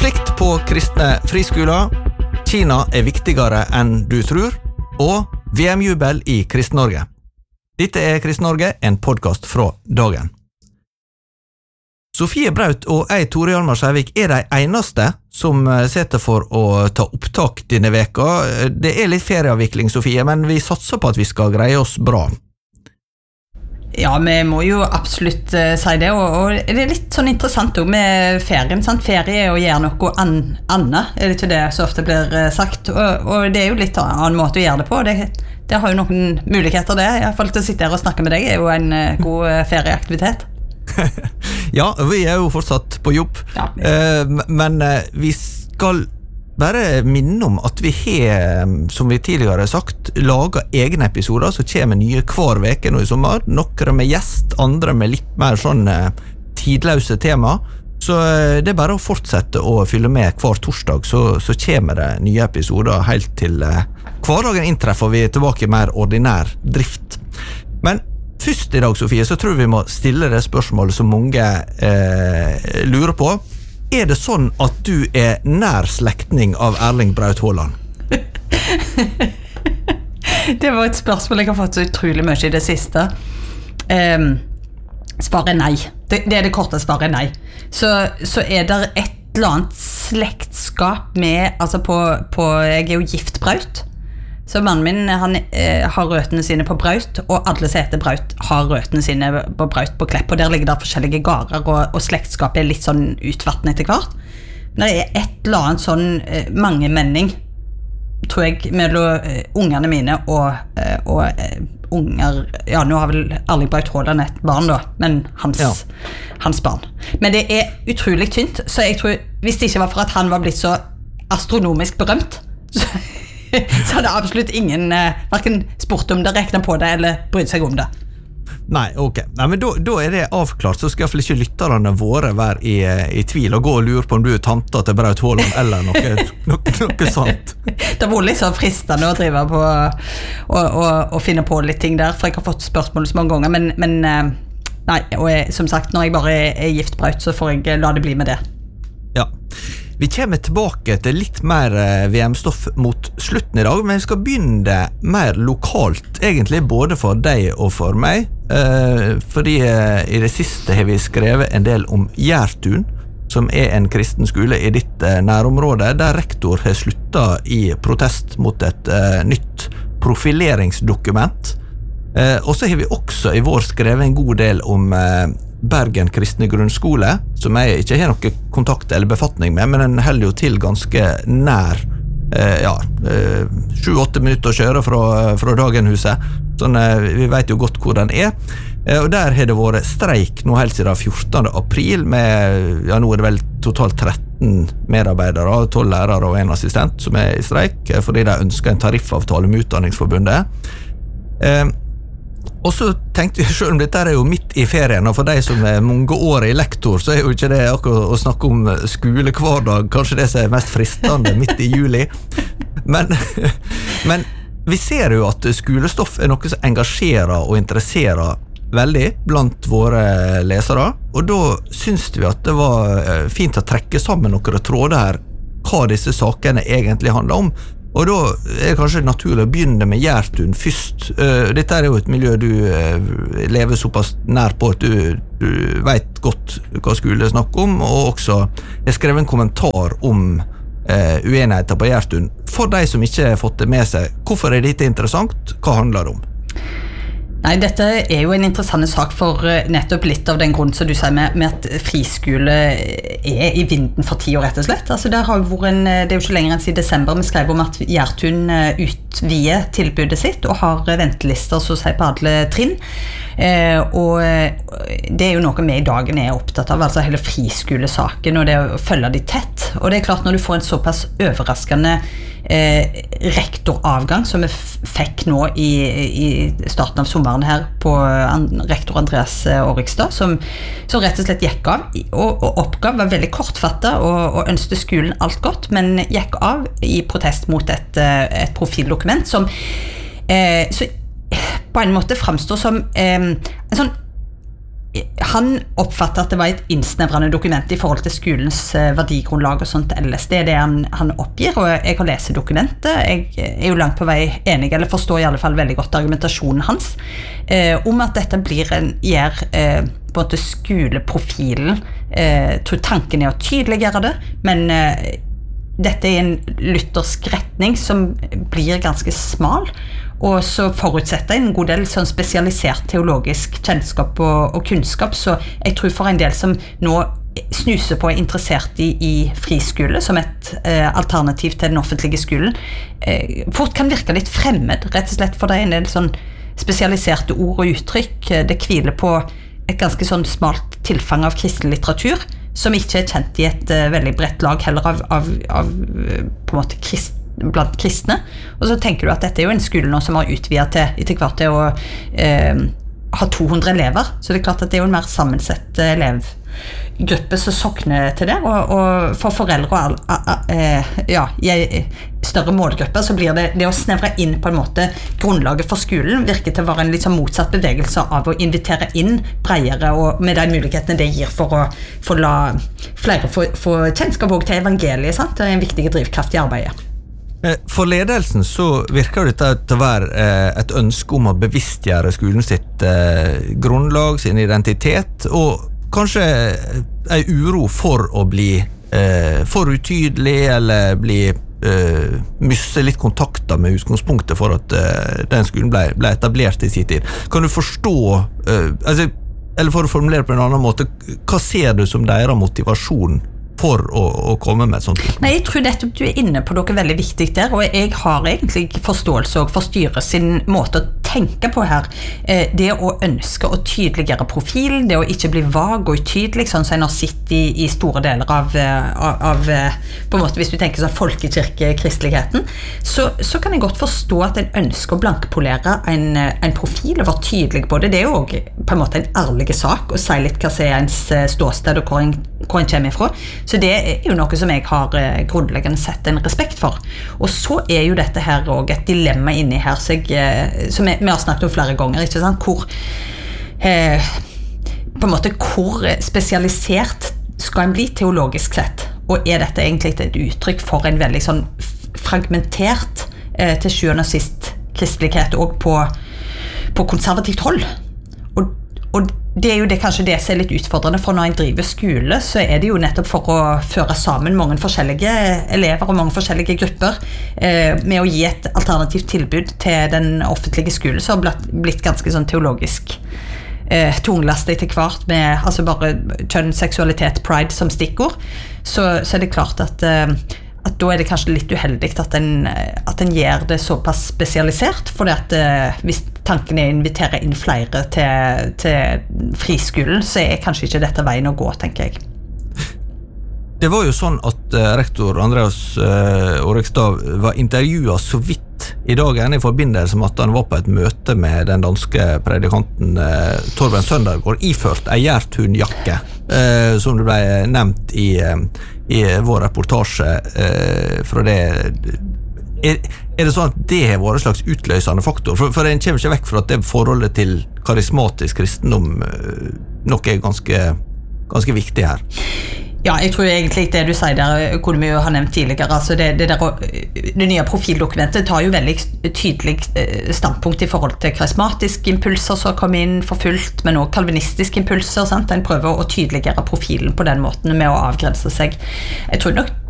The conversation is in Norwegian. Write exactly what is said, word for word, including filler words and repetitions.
Konflikt på kristne friskoler, Kina er viktigere enn du tror, og V M-jubel i Kristen-Norge. Dette er Kristen-Norge, en podcast fra dagen. Sofie Braut og jeg, Tore Hjalmar Skjærvik, er de eneste som setter for å ta opptak denne veka. Det er litt ferieavvikling, Sofie, men vi satser på at vi skal greie oss bra. Ja, vi må jo absolutt uh, si det, og, og det er litt sånn interessant også med ferien, sant? Ferie er å gjøre noe an annet, er det ikke det så ofte blir uh, sagt, og, og det er jo litt annen måte å gjøre det på, det, det har jo noen muligheter det, i hvert fall til å sitte her og snakke med deg er jo en uh, god uh, ferieaktivitet. Ja, vi er jo fortsatt på jobb, ja, ja. Uh, men uh, vi skal bare minne om at vi har, som vi tidligere har sagt, laget egne episoder som kommer nye hver veke nå i sommer. Noen med gjest, andre med litt mer sånn tidløse tema. Så det er bare å fortsette å fylle med hver torsdag, så, så kommer det nye episoder helt til uh, hverdagen inntreffer vi tilbake i mer ordinær drift. Men først i dag, Sofie, så tror vi må stille det spørsmålet som mange eh, lurer på. Er det sånn at du er nær slektning av Erling Braut Haaland? Det var et spørsmål jeg har fått så utrolig mye i det siste. Um, svaret er nei. Det, det er det korte svaret nei. Så, så er det et eller annet slektskap med, altså på, på jeg er jo gift Braut. Så mannen min, han eh, har røtene sine på Braut, og alle som heter Braut har røtene sine på Braut på Klepp, og der ligger der forskjellige garer, og, og slektskapet er litt sånn utvattnet etter hvert. Men det er et eller annet sånn eh, mangemenning, tror jeg, mellom eh, ungerne mine og, eh, og eh, unger, ja, nå har vel Erling Braut Haaland et barn da, men hans, ja. hans barn. Men det er utrolig tynt, så jeg tror, hvis det ikke var for at han var blitt så astronomisk berømt, så så hadde absolutt ingen eh, hverken spurt om det, reknet på det eller brydd seg om det. Nei, ok. Nei, men da, da er det avklart, så skal i hvert fall ikke lytterne våre være i, i tvil og gå og lure på om du er tanta til Braut Haaland eller noe, noe, noe sånt. Det var litt så fristende å drive på og, og, og finne på litt ting der, for jeg har fått spørsmål så mange ganger, men, men nei, og jeg, som sagt, når jeg bare er gift Braut, så får jeg la det bli med det. Ja. Vi kommer tilbake til litt mer V M-stoff mot slutten i dag, men vi skal begynne mer lokalt, egentlig både for deg og for meg, eh, fordi eh, i det siste har vi skrevet en del om Gjertun, som er en kristen skole i ditt eh, nærområde, der rektor har sluttet i protest mot et eh, nytt profileringsdokument. Eh, og så har vi også i vår skrevet en god del om eh, Bergen kristne grunnskole, som jeg ikke har noe kontakt eller befatning med, men den holder jo til ganske nær, eh, ja, sju-åtte minutter å kjøre fra, fra Dagenhuset, sånn eh, vi vet jo godt hvor den er, eh, og der har det vært streik nå helt siden fjortende april, med, ja, nå er det vel totalt tretten medarbeidere, tolv lærere og en assistent som er i streik, fordi de ønsker en tariffavtale med Utdanningsforbundet. Eh, Og så tenkte vi, selv om dette er jo midt i ferien, og for de som er mange år i lektor, så er jo ikke det akkurat å snakke om skole hver dag, kanskje det som er mest fristende midt i juli. Men, men vi ser jo at skolestoff er noe som engasjerer og interesserer veldig blant våre lesere, og da synes vi at det var fint å trekke sammen noen tråder her, hva disse sakene egentlig handler om. Og da er det kanskje naturlig å begynne med Gjertun først. Uh, dette er jo et miljø du uh, lever såpass nær på at du, du vet godt hva skole snakker om, og også jeg skrev en kommentar om uh, uenigheter på Gjertun. For de som ikke har fått det med seg, hvorfor er dette interessant? Hva handler det om? Nei, dette er jo en interessant sak for nettopp litt av den grunnen som du sier med, med at friskole er i vinden for tid og rett og slett. Altså, der har vært en, det er jo ikke lenger enn siden desember vi skrev om at Gjertun utvider tilbudet sitt og har ventelister så å si på alle trinn. Eh, og det er jo noe vi i dagen er opptatt av, altså hele friskolesaken og det å følge de tett. Og det er klart når du får en såpass overraskende eh, rektoravgang som vi fikk nå i, i starten av sommeren her på rektor Andreas Årikstad, som, som rett og slett gikk av, og, og oppgav var veldig kortfattet og, og ønsket skolen alt godt, men gikk av i protest mot et, et profildokument som eh, så på en måte fremstår som eh, en sånn han oppfattet at det var et innsnevrende dokument i forhold til skolens verdigrunnlag og sånt ellers. Det er det han, han oppgir, og jeg har lest dokumentet. Jeg er jo langt på vei enig, eller forstår i alle fall veldig godt argumentasjonen hans, eh, om at dette blir en, gjør eh, på en måte skoleprofilen. Eh, jeg tror tanken er å tydeliggjøre det, men eh, dette er en luthersk retning som blir ganske smal, og så forutsetter en god del sånn spesialisert teologisk kjennskap og, og kunnskap, så jeg tror for en del som nå snuser på og er interessert i, i friskole som et eh, alternativ til den offentlige skolen, eh, fort kan virke litt fremmed, rett og slett for det er en del sånn spesialiserte ord og uttrykk. Det hviler på et ganske sånn smalt tilfang av kristen litteratur, som ikke er kjent i et uh, veldig bredt lag heller av, av, av uh, på en måte krist, blant kristne. Og så tenker du at dette er jo en skole nå som har utvidet til etter hvert til å uh, ha to hundre elever, så det er klart at det er jo en mer sammensett uh, elevgruppe som sokner til det, og, og for foreldre og all, uh, uh, ja, i større målgrupper så blir det, det å snevre inn på en måte grunnlaget for skolen virker til å være en litt sånn motsatt bevegelse av å invitere inn bredere og med de mulighetene det gir for å for la flere få, få kjennskap også til evangeliet, sant? Det er en viktig drivkraft i arbeidet. For ledelsen så virker dette til å være et ønske om å bevisstgjøre skolen sitt grunnlag, sin identitet, og kanskje en uro for å bli for utydelig eller bli Uh, miste litt kontakter med utgangspunktet for at uh, den skolen ble, ble etablert i sin tid. Kan du forstå, uh, altså, eller for å formulere på en annen måte, hva ser du som deres motivasjon for å, å komme med sånt? Nei, jeg tror dette du er inne på noe veldig viktig der, og jeg har egentlig forståelse for styret sin måte å tenke på her. Det å ønske å tydeliggjøre profilen, det å ikke bli vag og utydelig, sånn som en har sett i, i store deler av, av, av på en måte, hvis du tenker sånn folkekirkekristeligheten, så, så kan jeg godt forstå at en ønsker å blankpolere en, en profil og være tydelig på det. Det er jo også på en måte en ærlig sak å si litt hva som er ens ståsted og hvor en, hvor en kommer ifra. Så det er jo noe som jeg har grunnleggende sett en respekt for. Og så er jo dette her også et dilemma inni her, så jeg, som jeg, vi har snakket om flere ganger, ikke sant? Hvor, eh, på en måte, hvor spesialisert skal en bli teologisk sett? Og er dette egentlig et uttrykk for en veldig sånn fragmentert, eh, til sjuende og sist kristelighet, og på, på konservativt hold? Og, og det er jo det, kanskje det som er litt utfordrende, for når en driver skole, så er det jo nettopp for å føre sammen mange forskjellige elever og mange forskjellige grupper, eh, med å gi et alternativt tilbud til den offentlige skolen, så har blitt, blitt ganske sånn teologisk eh, tunglast etter hvert, med altså bare kjønn, seksualitet, pride som stikkord, så, så er det klart at eh, at da er det kanskje litt uheldig at en, at en gjør det såpass spesialisert, fordi at uh, hvis tanken er å invitere inn flere til, til friskolen, så er kanskje ikke dette veien å gå, tenker jeg. Det var jo sånn at uh, rektor Andreas uh, Årekstad var intervjuet så vidt i dagen i forbindelse med at han var på et møte med den danske predikanten uh, Torben Søndergaard, iført en gjerthundjakke, uh, som det ble nevnt i, uh, i vår reportasje uh, fra det. Er, er det sånn at det har vært en slags utløsende faktor? For, for en kommer ikke vekk fra at det forholdet til karismatisk kristendom uh, nok er ganske, ganske viktig her. Ja, jeg tror egentlig det du sier der, kunne vi jo ha nevnt tidligere, altså det, det, der, det nye profildokumentet tar jo veldig tydelig standpunkt i forhold til karismatiske impulser som kommer inn for fullt, men også kalvinistiske impulser, sant? En prøver å tydeliggjøre profilen på den måten med å avgrense seg. Jeg tror nok